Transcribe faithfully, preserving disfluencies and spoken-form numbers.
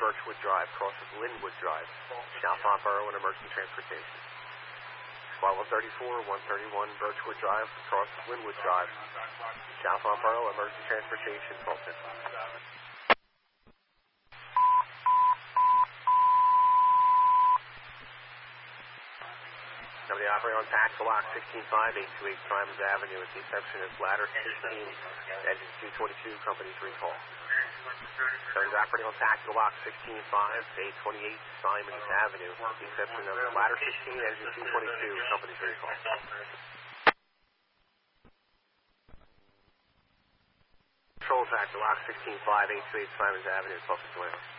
Birchwood Drive, crosses Linwood Drive, southbound Borough and emergency transportation. twelve thirty-four, one thirty-one Birchwood Drive, crosses Linwood Drive, southbound Borough, emergency transportation, Fulton. Somebody operating on tax block sixteen five, eight two eight Simons Avenue at the intersection of ladder sixteen, engine two twenty-two, company's recall. Somebody operating on tax block sixteen five, eight twenty-eight Simons Avenue at the intersection of ladder sixteen, engine two twenty-two, company's recall. Control tax block sixteen five, eight two eight Simons Avenue, Fulton, Toyota.